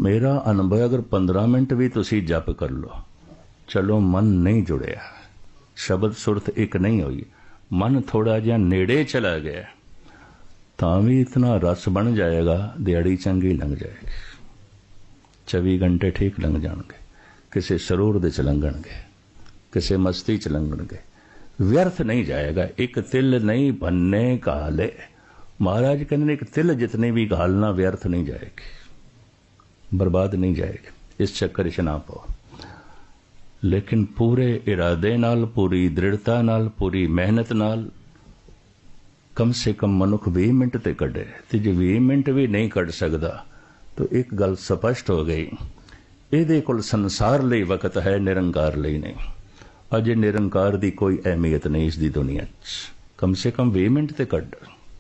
मेरा अनुभव अगर 15 मिनट भी तुसी जप कर लो, चलो मन नहीं जुड़िया, शब्द सुरत एक नहीं हुई, मन थोड़ा जिहा नेड़े चला गया, तां भी इतना रस बन जाएगा, दिहाड़ी चंगी लंघ जाएगी, 24 घंटे ठीक लंघ जाएंगे, किसी सरूर दे च लंघणगे, किसी मस्ती च लंघणगे, व्यर्थ नहीं जाएगा। एक तिल नहीं भन्ने घाले, महाराज कहते एक तिल जितने भी घालना व्यर्थ नहीं जाएगी, बर्बाद नहीं जाएगी। इस चक्कर च ना पाओ, लेकिन पूरे इरादे नाल, पूरी दृढ़ता नाल, पूरी मेहनत नाल कम से कम मनुख 20 मिनट ते कढे। ते जे 20 मिनट भी नहीं कढ सकदा तो एक गल स्पष्ट हो गई, इहदे कोल संसार लई वक्त है, निरंकार लई नहीं। अजे निरंकार दी कोई अहमियत नहीं इस दी दुनिया च, कम से कम 20 मिनट ते कढ।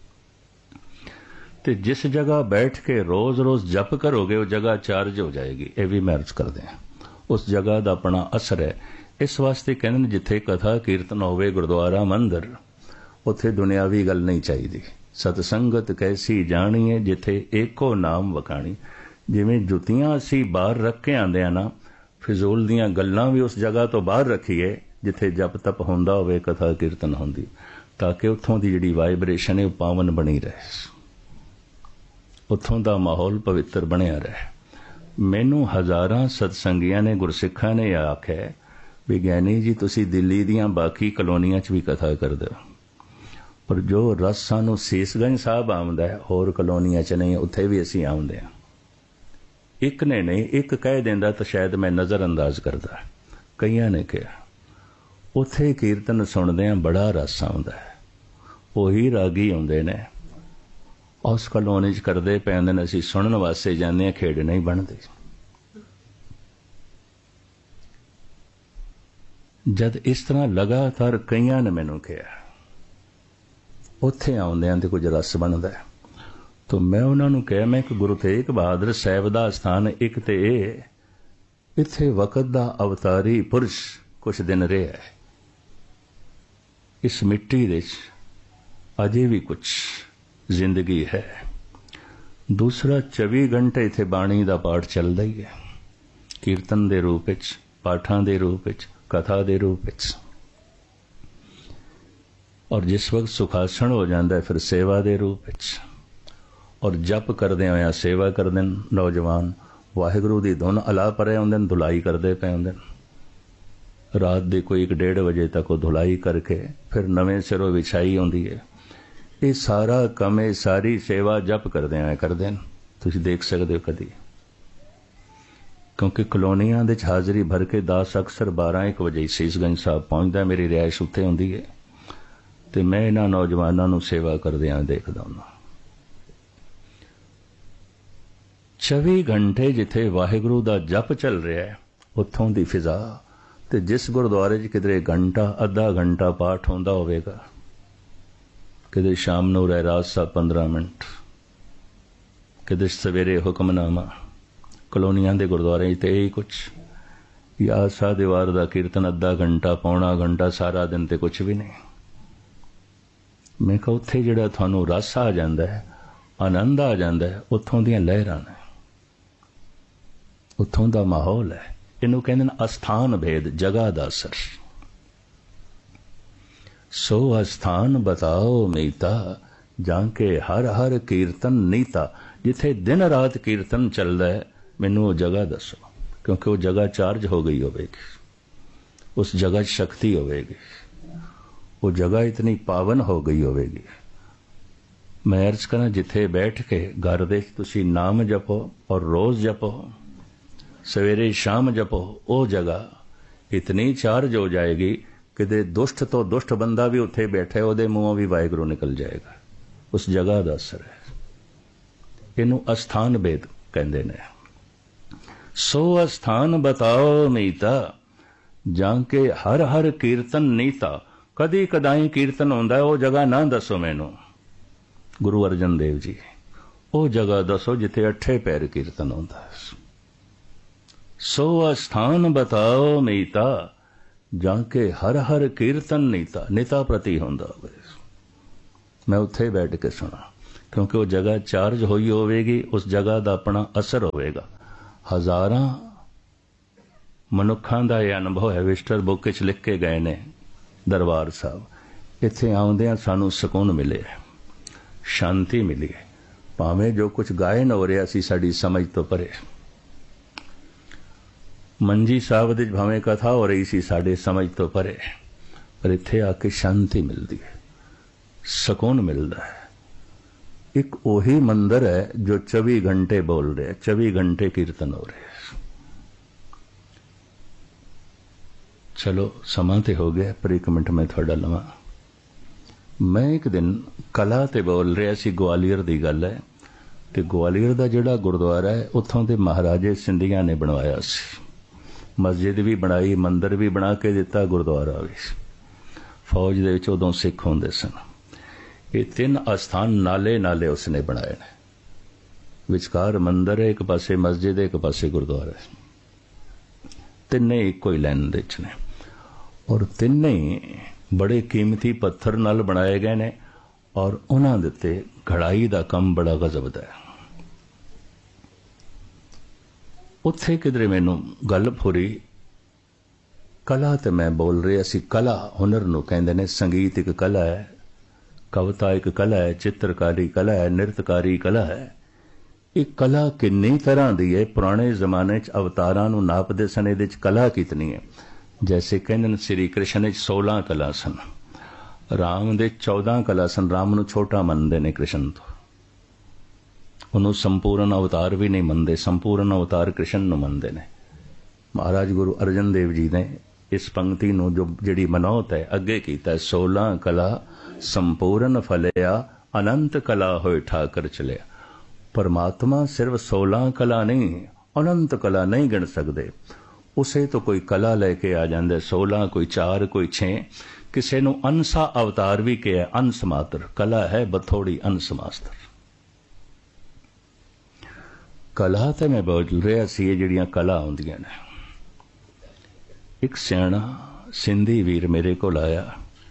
ते जिस जगह बैठ के रोज रोज जप करोगे वो जगह चार्ज हो जाएगी। ये भी मैं अर्ज कर दें, उस जगह का अपना असर है। इस वास्ते कहते जिथे कथा कीर्तन होवे, गुरुद्वारा मंदिर, उथे दुनियावी गल नहीं चाहिए। सतसंगत कैसी जानी है जिथे एको नाम वखाणी। जिवें जुतियां असी बाहर रख के आंदे ना, फिजूल दियां गल्लां भी उस जगह तो बाहर रखीए जिथे जप तप होंदा होवे, कथा कीर्तन होंदी, ताकि उत्थों दी जिहड़ी वाइब्रेशन है पावन बनी रहे, उत्थों दा माहौल पवित्र बनिया रहे। मैनू हज़ारां सतसंगियां ने, गुरसिखां ने आख्या भी ज्ञानी जी तुसी दिल्ली दियां बाकी कलोनियां च भी कथा कर दो, पर जो रस सानू सीसगंज साहब आउंदा है होर कलोनियां च नहीं, उत्थे भी असीं आउंदे हां। एक ने नहीं, एक कह देंदा तो शायद मैं नज़र अंदाज करदा, कईयां ने कहा उत्थे कीर्तन सुनदियां बड़ा रस आउंदा है, उही रागी आउंदे ने, उस कलोनी च करदे पे आंदे ने, असीं सुनन वास्ते जांदे हां, खेड़ नहीं बनदी। जद इस तरह लगातार कईयां ने मैनू कहा उत्थे आउंदियां ते कुछ रस बनदा है, तो मैं उन्होंने कहा, मैं कि गुरु तेग बहादुर साहब दा स्थान एक ते इत्थे वक़्त दा अवतारी पुरुष कुछ दिन रहा है, इस मिट्टी दे अजे भी कुछ जिंदगी है। दूसरा 24 घंटे इत्थे बाणी दा पाठ चलदा ही है, कीर्तन दे रूप विच, पाठां दे रूप विच, कथा दे रूप विच, और जिस वक्त सुखासन हो जाता है फिर सेवा दे रूप विच, और जप करदे होया सेवा करदे नौजवान, वाहिगुरू दी धुन अला परे हुंदे, धुलाई करदे पे हुंदे, रात दे कोई 1-1:30 बजे तक वो धुलाई करके फिर नवें सिरों विछाई होंदी है। ये सारा काम, ये सारी सेवा जप करदे हैं करदे हैं, तुसीं देख सकदे हो कदी, क्योंकि कलोनियां दे हाज़री भर के दास अक्सर 12-1 बजे सीसगंज साहब पहुंचदा, मेरी रिहाइश उत्थे हुंदी है, ते मैं इन्हां नौजवानों नूं सेवा करदिआं देखदा हुंदा। 24 घंटे जिथे वाहिगुरू दा जप चल रहा है उत्थों दी फिजा, ते जिस गुरुद्वारे च किधरे घंटा अद्धा घंटा पाठ होंदा होवेगा, किधरे शाम नूं रहरास साहब 15 मिनट, किधरे सवेरे हुक्मनामा, कलोनियां दे गुरुद्वारे ते यही कुछ, या आसा दीवार दा कीर्तन अद्धा घंटा पौना घंटा, सारा दिन ते कुछ भी नहीं। मैं कहा उत्थे जिहड़ा तुहानूं रस आ जांदा है, आनंद आ जांदा है, उत्थों दीयां लहरां ने, उत्थों दा माहौल है। इनू कहंदे ने अस्थान भेद, जगह दा असर। सो अस्थान बताओ मीता, जाके हर हर कीर्तन नीता। जिथे दिन रात कीर्तन चलदा है, मैनू वो जगह दसो, क्योंकि वो जगह चार्ज हो गई होवेगी, उस जगह शक्ति होवेगी, वो जगह इतनी पावन हो गई होवेगी। मैं अर्ज करा, जिथे बैठ के घर दे तुसी नाम जपो और रोज जपो, सवेरे शाम जपो, वो जगह इतनी चार्ज हो जाएगी कि दे दुष्ट तो दुष्ट बंदा भी उत्थे बैठे, ओदे मुंहों भी वाहिगुरू निकल जाएगा। उस जगह का असर है। इनू अस्थान भेद कहंदे ने। सो अस्थान बताओ मीता, जाके हर हर कीर्तन नीता। कदी कदाई कीर्तन होंदा है, वो जगह ना दसो मैनू गुरु अर्जन देव जी, वो जगह दसो जिथे अठे पैर कीर्तन होंदा है। सो अस्थान बताओ मीता, जाके हर हर कीर्तन नीता। नीता प्रति होंदा होवे, मैं उत्थे बैठ के सुना, क्योंकि वो जगह चार्ज हुई होवेगी, उस जगह का अपना असर होवेगा। हज़ारां मनुखां दा यह अनुभव है, विस्टर बुक च लिख के गए ने दरबार साहब। इत्थे आउंदियां सानू सुकून मिले, शांति मिली है। भावें जो कुछ गायन हो रहा सी साडी समझ तो परे, मंजी साहब दी भावें कथा हो रही सी साडे समझ तो परे, पर इत्थे आके शांति मिलती है, सुकून मिलता है। एक ओही मंदिर है जो 24 घंटे बोल रहे, 24 घंटे कीर्तन हो रहे। चलो समा ते हो गया, पर एक मिनट मैं थोड़ा लवां। मैं एक दिन कला ते बोल रहा सी, ग्वालियर दी गल है, ते ग्वालियर दा जिहड़ा गुरुद्वारा है उत्थों दे महाराजे सिंधिया ने बनवाया सी। मस्जिद भी बनाई, मंदिर भी बना के दिता, गुरुद्वारा भी। फौज दे विच उदों सिख होंदे सन। ये 3 अस्थान नाले नाले उसने बनाए ने, विचकार मंदिर है, एक पासे मस्जिद है, एक पासे गुरुद्वारा है। तिन्ने इको ही लैन दे च ने, और तिन्ने बड़े कीमती पत्थर नाल बनाए गए ने, और उन्हां दे ते घड़ाई दा काम बड़ा गजब दा है। उत्थे किधरे मैनू गल फुरी, कला ते मैं बोल रहा सी। कला हुनर नूं कहंदे ने। संगीत एक कला है, कविता एक कला है, चित्रकारी कला है, नृत्यकारी कला है। एक कला किन्नी तरह दी है। पुराने जमाने च अवतारां नूं नापदे सन, इहदे च कला कितनी है। जैसे कहंदे श्री कृष्ण 16 कला सन, राम दे 14 कला सन। राम नूं छोटा मनदे ने कृष्ण तो, उन्होंने संपूर्ण अवतार भी नहीं मनते, संपूर्ण अवतार कृष्ण नूं मनते ने। महाराज गुरु अर्जन देव जी ने इस पंक्ति नूं जो जिहड़ी मनौत है अगे कीता, 16 कला संपूर्ण फलिया, अनंत कला होए ठाकर चलिया। परमात्मा सिर्फ 16 कला नहीं, अनंत कला नहीं गिण सकते। उसे तो कोई कला लैके आ जांदे, 16 कोई 4 कोई 6, किसी नूं अंसा अवतार भी कहा, अंश मात्र कला है, बथोड़ी अंश मास्तर। कला तो मैं बोल रहा सी, जिहड़ियां कला आउंदियां ने। एक सियाणा सिंधी वीर मेरे को आया,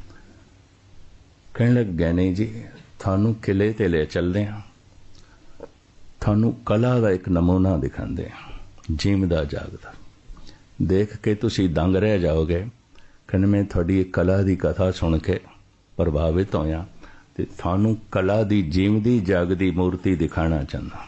कहने लग गैनी जी थानू किले ते ले चलदे हां, थानू कला का एक नमूना दिखांदे हां, जीमदा जागदा, देख के तुसी दंग रह जाओगे। कहने मैं थोड़ी कला दी कथा सुन के प्रभावित होया, ते थानू कला दी जीमदी जागदी मूर्ति दिखाना चाहना।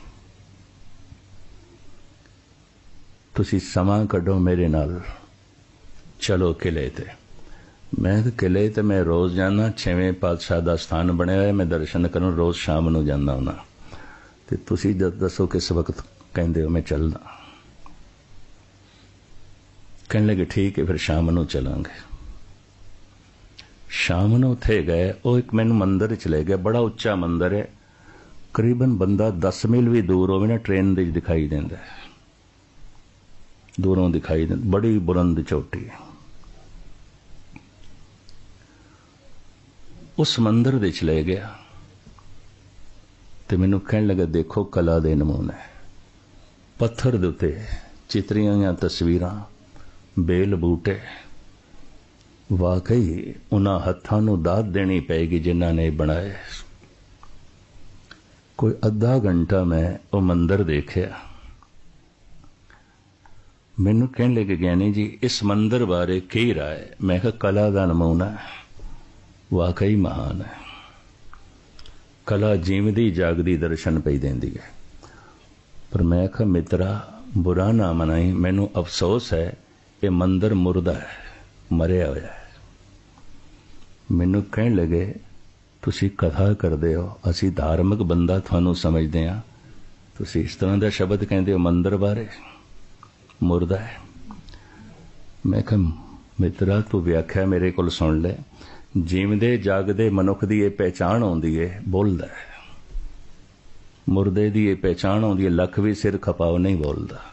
तुसी समा कढो मेरे नाल, चलो किले ते। मैं किले ते मैं रोज जाना, 6वें पातशाह दा स्थान बने हुआ, मैं दर्शन करूं, रोज शाम नूं जाना हुना। ते तुसी दसो किस वक्त कहंदे हो, मैं चलदा। कहने लगे ठीक है, फिर शाम नूं चलांगे। शाम नूं उत्थे गए, वो एक मैनूं मंदिर च ले गया, बड़ा उच्चा मंदिर है, करीबन बंदा 10 मील भी दूर होवे ना, ट्रेन दे दिखाई देंदा है, दूरों दिखाई दे, बड़ी बुलंद चोटी है। उस मंदिर दे च ले गया ते मैनू कहने लगा देखो कला दे नमूने, पत्थर दे उत्ते चित्रियां या तस्वीरां, बेल बूटे। वाकई उन्हां हत्थां नूं दात देनी पेगी जिन्हां ने बनाए। कोई अद्धा घंटा मैं वो मंदिर देखिया। मैनू कहने लगे ज्ञानी जी इस मंदिर बारे की राय? मैं कहा कला का नमूना है, वाकई महान है। कला जीवदी जागदी दर्शन पई देंदी है। पर मैं कहा मित्रा बुरा ना मनाई, मैनू अफसोस है ये मंदिर मुर्दा है, मरिया होया है। मैनू कहने लगे तुसी कथा करदे हो, असी धार्मिक बंदा थानू समझदे हां, तुसी इस तरह का शब्द कहंदे हो मंदिर बारे, मुर्दा है। मैं कहा मित्रा तू व्याख्या मेरे को सुन ले, जीवदे जागदे मनुख की यह पहचान आउंदी है, बोलदा है। मुर्दे की यह पहचान आउंदी है, लख भी सिर खपाओ नहीं बोलदा।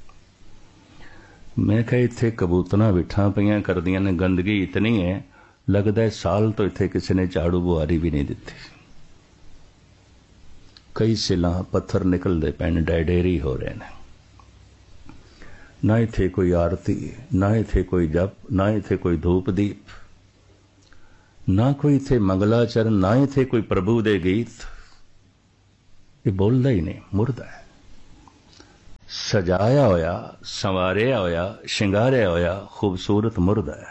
मैं कहा इत्थे कबूतरां विठा पईयां करदियां ने, गंदगी इतनी है लगता है साल तो इत्थे किसी ने झाड़ू बुआरी भी नहीं दिती। कई सिलां पत्थर निकलते पैन, डेडेरी हो रहे हैं। ना इत्थे कोई आरती, ना इत्थे कोई जप, ना इत्थे कोई धूप दीप, ना कोई इत्थे मंगलाचरण, ना इत्थे कोई प्रभु दे गीत। ये बोलता ही नहीं, मुर्दा है। सजाया होया, संवारिया होया, शिंगारिया होया खूबसूरत मुर्दा है।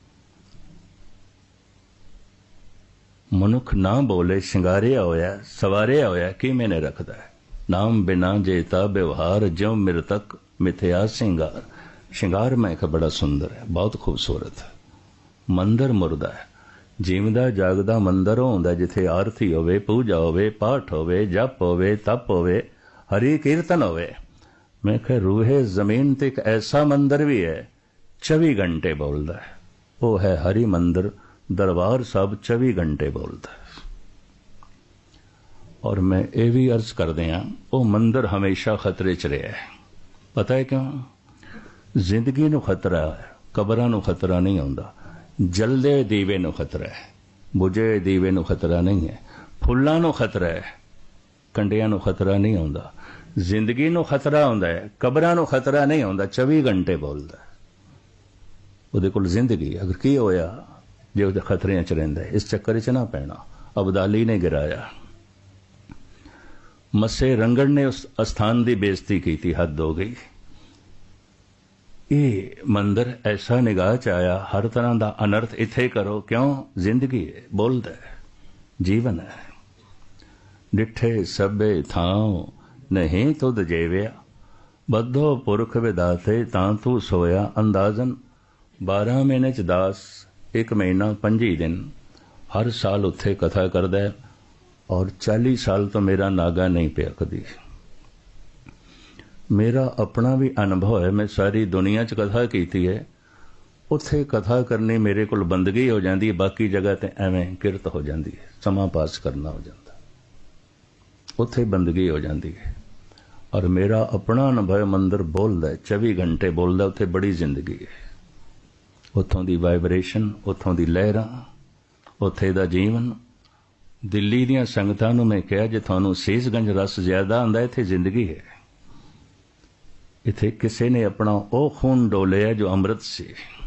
मनुख ना बोले शिंगारिया होया, सवारिया होया कि मैंने रखदा है। नाम बिना जेता व्यवहार, ज्यों मृतक मिथ्या सिंगार। शिंगार मैं एक बड़ा सुंदर है, बहुत खूबसूरत है। मंदिर मुर्दा है। जीवदा जागदा मंदिर होंदा जिथे आरती होवे, पूजा होवे, पाठ होवे, जप होवे, तप होवे, हरि कीर्तन होवे। मैं कह रूहे जमीन ते एक ऐसा मंदिर भी है 24 घंटे बोलता है, वो है हरि मंदिर दरबार साहब 24 घंटे बोलता है। और मैं ये भी अर्ज कर दिया वो मंदिर हमेशा खतरे च रहा है। पता है क्यों? जिंदगी नूं खतरा है, कबरां नूं खतरा नहीं आउंदा। जलदे दीवे नूं खतरा है, बुझे दीवे नूं खतरा नहीं है। फुल्लां नूं खतरा है, कंडियां नूं खतरा नहीं आउंदा। जिंदगी नूं खतरा आउंदा है, कबरां नूं खतरा नहीं आउंदा। 24 घंटे बोलदा है ਉਹਦੇ ਕੋਲ ਜ਼ਿੰਦਗੀ। ਅਗਰ ਕੀ ਹੋਇਆ ਜੇ ਉਹਦੇ ਖਤਰਿਆਂ 'ਚ ਰਹਿੰਦਾ, ਇਸ ਚੱਕਰ 'ਚ ਨਾ ਪੈਣਾ। ਅਬਦਾਲੀ ਨੇ ਗਿਰਾਇਆ, ਮੱਸੇ ਰੰਗੜ ਨੇ ਉਸ ਅਸਥਾਨ ਦੀ ਬੇਇੱਜ਼ਤੀ ਕੀਤੀ, ਹੱਦ ਹੋ ਗਈ। ਇਹ ਮੰਦਰ ਐਸਾ ਨਿਗਾਹ 'ਚ ਆਇਆ, ਹਰ ਤਰ੍ਹਾਂ ਦਾ ਅਨਰਥ ਇੱਥੇ ਕਰੋ। ਕਿਉਂ? ਜ਼ਿੰਦਗੀ ਹੈ, ਬੋਲਦਾ ਹੈ, ਜੀਵਨ ਹੈ। ਡਿੱਠੇ ਸਭੇ ਥਾਂ ਨਹੀਂ ਤੁਧ ਜੇਵਿਆ, ਬੱਧੋ ਪੁਰਖ ਵਿਦਾਤੇ ਤਾਂ ਤੂੰ ਸੋਇਆ। ਅੰਦਾਜ਼ਨ 12 ਮਹੀਨੇ 'ਚ 10, 1 ਮਹੀਨਾ 25 ਦਿਨ ਹਰ ਸਾਲ ਉੱਥੇ ਕਥਾ ਕਰਦਾ ਹੈ। ਔਰ 40 ਸਾਲ ਤੋਂ ਮੇਰਾ ਨਾਗਾ ਨਹੀਂ ਪਿਆ ਕਦੀ। ਮੇਰਾ ਆਪਣਾ ਵੀ ਅਨੁਭਵ ਹੈ, ਮੈਂ ਸਾਰੀ ਦੁਨੀਆ 'ਚ ਕਥਾ ਕੀਤੀ ਹੈ। ਉੱਥੇ ਕਥਾ ਕਰਨੀ ਮੇਰੇ ਕੋਲ ਬੰਦਗੀ ਹੋ ਜਾਂਦੀ ਹੈ, ਬਾਕੀ ਜਗ੍ਹਾ 'ਤੇ ਐਵੇਂ ਕਿਰਤ ਹੋ ਜਾਂਦੀ ਹੈ, ਸਮਾਂ ਪਾਸ ਕਰਨਾ ਹੋ ਜਾਂਦਾ। ਉੱਥੇ ਬੰਦਗੀ ਹੋ ਜਾਂਦੀ ਹੈ। ਔਰ ਮੇਰਾ ਆਪਣਾ ਅਨੁਭਵ ਮੰਦਰ ਬੋਲਦਾ 24 ਘੰਟੇ ਬੋਲਦਾ। ਉੱਥੇ ਬੜੀ ਜ਼ਿੰਦਗੀ ਹੈ। ਉੱਥੋਂ ਦੀ ਵਾਈਬ੍ਰੇਸ਼ਨ, ਉੱਥੋਂ ਦੀ ਲਹਿਰਾਂ, ਉੱਥੇ ਦਾ ਜੀਵਨ। ਦਿੱਲੀ ਦੀਆਂ ਸੰਗਤਾਂ ਨੂੰ ਮੈਂ ਕਿਹਾ ਜੇ ਤੁਹਾਨੂੰ ਸੀਸਗੰਜ ਰਸ ਜ਼ਿਆਦਾ ਆਉਂਦਾ, ਇੱਥੇ ਜ਼ਿੰਦਗੀ ਹੈ। ਇੱਥੇ ਕਿਸੇ ਨੇ ਆਪਣਾ ਉਹ ਖੂਨ ਡੋਲਿਆ ਜੋ ਅੰਮ੍ਰਿਤ ਸੀ।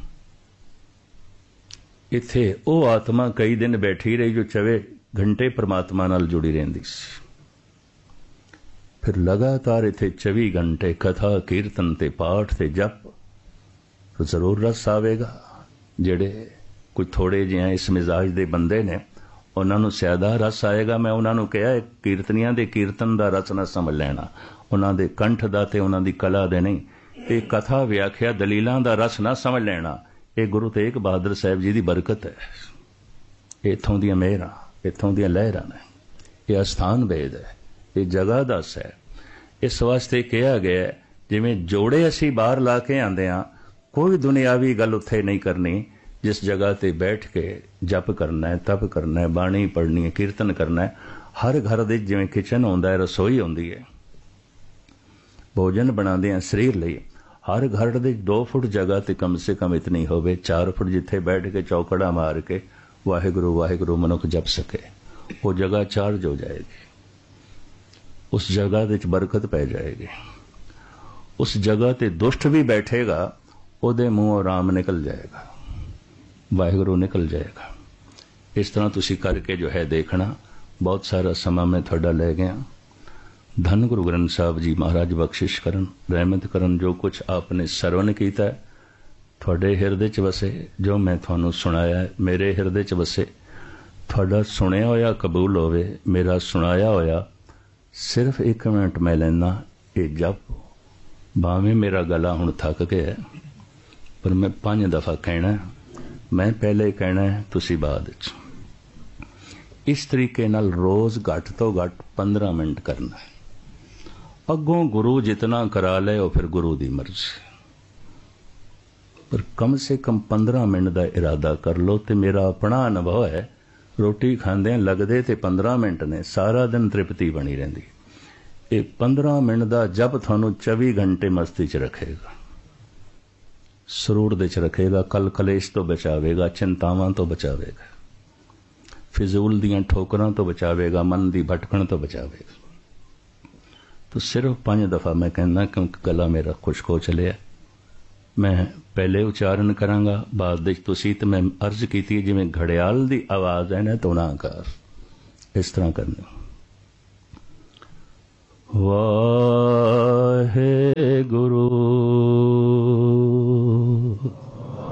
ਇੱਥੇ ਉਹ ਆਤਮਾ ਕਈ ਦਿਨ ਬੈਠੀ ਰਹੀ ਜੋ 24 ਘੰਟੇ ਪਰਮਾਤਮਾ ਨਾਲ ਜੁੜੀ ਰਹਿੰਦੀ ਸੀ। ਫਿਰ ਲਗਾਤਾਰ ਇੱਥੇ 24 ਘੰਟੇ ਕਥਾ ਕੀਰਤਨ ਤੇ ਪਾਠ ਤੇ ਜਪ। ਜ਼ਰੂਰ ਰਸ ਆਵੇਗਾ। ਜਿਹੜੇ ਕੋਈ ਥੋੜੇ ਜਿਹੇ ਇਸ ਮਿਜ਼ਾਜ ਦੇ ਬੰਦੇ ਨੇ ਉਹਨਾਂ ਨੂੰ ਜ਼ਿਆਦਾ ਰਸ ਆਏਗਾ। ਮੈਂ ਉਹਨਾਂ ਨੂੰ ਕਿਹਾ ਕੀਰਤਨੀਆਂ ਦੇ ਕੀਰਤਨ ਦਾ ਰਸ ਨਾ ਸਮਝ ਲੈਣਾ, ਉਹਨਾਂ ਦੇ ਕੰਠ ਦਾ ਤੇ ਉਹਨਾਂ ਦੀ ਕਲਾ ਦੇ ਨਹੀਂ। ਇਹ ਕਥਾ ਵਿਆਖਿਆ ਦਲੀਲਾਂ ਦਾ ਰਸ ਨਾ ਸਮਝ ਲੈਣਾ। ਇਹ ਗੁਰੂ ਤੇਗ ਬਹਾਦਰ ਸਾਹਿਬ ਜੀ ਦੀ ਬਰਕਤ ਹੈ। ਇੱਥੋਂ ਦੀਆਂ ਮਿਹਰਾਂ, ਇੱਥੋਂ ਦੀਆਂ ਲਹਿਰਾਂ ਨੇ। ਇਹ ਅਸਥਾਨ ਵੇਦ ਹੈ, ਇਹ ਜਗ੍ਹਾ ਦੱਸ ਹੈ। ਇਸ ਵਾਸਤੇ ਕਿਹਾ ਗਿਆ ਜਿਵੇਂ ਜੋੜੇ ਅਸੀਂ ਬਾਹਰ ਲਾ ਕੇ ਆਉਂਦੇ ਹਾਂ, ਕੋਈ ਦੁਨਿਆਵੀ ਗੱਲ ਉੱਥੇ ਨਹੀਂ ਕਰਨੀ। ਜਿਸ ਜਗ੍ਹਾ ਤੇ ਬੈਠ ਕੇ ਜਪ ਕਰਨਾ ਹੈ, ਤਪ ਕਰਨਾ ਹੈ, ਬਾਣੀ ਪੜ੍ਹਨੀ ਹੈ, ਕੀਰਤਨ ਕਰਨਾ ਹੈ। ਹਰ ਘਰ ਦੇ ਜਿਵੇਂ ਕਿਚਨ ਹੁੰਦਾ ਹੈ, ਰਸੋਈ ਹੁੰਦੀ ਹੈ, ਭੋਜਨ ਬਣਾਉਂਦੇ ਹਾਂ ਸਰੀਰ ਲਈ। ਹਰ ਘਰ ਦੇ 2 ਫੁੱਟ ਜਗ੍ਹਾ ਤੇ ਕਮ ਸੇ ਕਮ ਇਤਨੀ ਹੋਵੇ, 4 ਫੁੱਟ ਜਿੱਥੇ ਬੈਠ ਕੇ ਚੌਕੜਾ ਮਾਰ ਕੇ ਵਾਹਿਗੁਰੂ ਵਾਹਿਗੁਰੂ ਮਨੁੱਖ ਜਪ ਸਕੇ। ਉਹ ਜਗ੍ਹਾ ਚਾਰਜ ਹੋ ਜਾਏਗੀ। ਉਸ ਜਗ੍ਹਾ ਦੇ 'ਚ ਬਰਕਤ ਪੈ ਜਾਏਗੀ। ਉਸ ਜਗ੍ਹਾ ਤੇ ਦੁਸ਼ਟ ਵੀ ਬੈਠੇਗਾ, ਉਹਦੇ ਮੂੰਹੋਂ ਰਾਮ ਨਿਕਲ ਜਾਏਗਾ, ਵਾਹਿਗੁਰੂ ਨਿਕਲ ਜਾਏਗਾ। ਇਸ ਤਰ੍ਹਾਂ ਤੁਸੀਂ ਕਰਕੇ ਜੋ ਹੈ ਦੇਖਣਾ। ਬਹੁਤ ਸਾਰਾ ਸਮਾਂ ਮੈਂ ਤੁਹਾਡਾ ਲੈ ਗਿਆ। ਧੰਨ ਗੁਰੂ ਗ੍ਰੰਥ ਸਾਹਿਬ ਜੀ ਮਹਾਰਾਜ ਬਖਸ਼ਿਸ਼ ਕਰਨ, ਰਹਿਮਤ ਕਰਨ। ਜੋ ਕੁਛ ਆਪਨੇ ਸਰਵਨ ਕੀਤਾ ਤੁਹਾਡੇ ਹਿਰਦੇ 'ਚ ਵਸੇ, ਜੋ ਮੈਂ ਤੁਹਾਨੂੰ ਸੁਣਾਇਆ ਮੇਰੇ ਹਿਰਦੇ 'ਚ ਵਸੇ। ਤੁਹਾਡਾ ਸੁਣਿਆ ਹੋਇਆ ਕਬੂਲ ਹੋਵੇ, ਮੇਰਾ ਸੁਣਾਇਆ ਹੋਇਆ। ਸਿਰਫ 1 ਮਿੰਟ ਮੈਂ ਲੈਣਾ ਇਹ ਜਪ। ਭਾਵੇਂ ਮੇਰਾ ਗਲਾ ਹੁਣ ਥੱਕ ਗਿਆ, ਪਰ ਮੈਂ 5 ਦਫਾ ਕਹਿਣਾ। ਮੈਂ ਪਹਿਲੇ ਕਹਿਣਾ, ਤੁਸੀਂ ਬਾਅਦ 'ਚ। ਇਸ ਤਰੀਕੇ ਨਾਲ ਰੋਜ਼ ਘੱਟ ਤੋਂ ਘੱਟ 15 ਮਿੰਟ ਕਰਨਾ। ਅੱਗੋਂ ਗੁਰੂ ਜਿਤਨਾ ਕਰਾ ਲੈ ਉਹ ਫਿਰ ਗੁਰੂ ਦੀ ਮਰਜ਼ੀ, ਪਰ ਕਮ ਸੇ ਕਮ 15 ਮਿੰਟ ਦਾ ਇਰਾਦਾ ਕਰ ਲਓ। ਤੇ ਮੇਰਾ ਆਪਣਾ ਅਨੁਭਵ ਹੈ, ਰੋਟੀ ਖਾਂਦੇ ਲੱਗਦੇ ਤੇ 15 ਮਿੰਟ ਨੇ, ਸਾਰਾ ਦਿਨ ਤ੍ਰਿਪਤੀ ਬਣੀ ਰਹਿੰਦੀ। ਇਹ 15 ਮਿੰਟ ਦਾ ਜਪ ਤੁਹਾਨੂੰ 24 ਘੰਟੇ ਮਸਤੀ 'ਚ ਰੱਖੇਗਾ, ਸਰੂਰ ਦੇ 'ਚ ਰੱਖੇਗਾ, ਕਲ ਕਲੇਸ਼ ਤੋਂ ਬਚਾਵੇਗਾ, ਚਿੰਤਾਵਾਂ ਤੋਂ ਬਚਾਵੇਗਾ, ਫਿਜ਼ੂਲ ਦੀਆਂ ਠੋਕਰਾਂ ਤੋਂ ਬਚਾਵੇਗਾ, ਮਨ ਦੀ ਭਟਕਣ ਤੋਂ ਬਚਾਵੇਗਾ। तो सिर्फ 5 दफ़ा मैं कहना, क्योंकि गला मेरा खुश्क हो चलिया। मैं पहले उच्चारण करांगा, बाद विच तुसीं ते मैं अर्ज कीती जिवें घड़ियाल दी आवाज़ है ना, तो ना कर इस तरह करनी। वाहे ਵਾਹਿਗੁਰੂ।